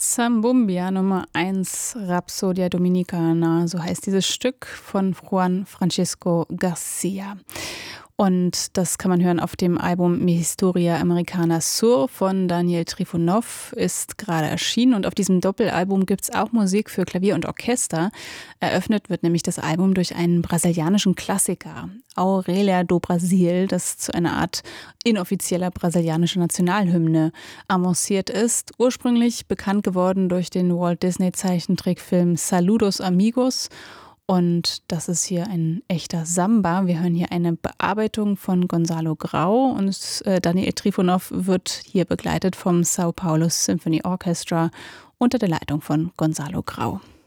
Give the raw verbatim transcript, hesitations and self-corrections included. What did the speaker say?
Zambumbia Nummer eins, Rapsodia Dominicana, so heißt dieses Stück von Juan Francisco Garcia. Und das kann man hören auf dem Album Mi Historia Americana Sur von Daniel Trifonov, ist gerade erschienen. Und auf diesem Doppelalbum gibt es auch Musik für Klavier und Orchester. Eröffnet wird nämlich das Album durch einen brasilianischen Klassiker, Aurélia do Brasil, das zu einer Art inoffizieller brasilianischer Nationalhymne avanciert ist. Ursprünglich bekannt geworden durch den Walt Disney Zeichentrickfilm Saludos Amigos. Und das ist hier ein echter Samba. Wir hören hier eine Bearbeitung von Gonzalo Grau und äh, Daniel Trifonov wird hier begleitet vom Sao Paulo Symphony Orchestra unter der Leitung von Gonzalo Grau.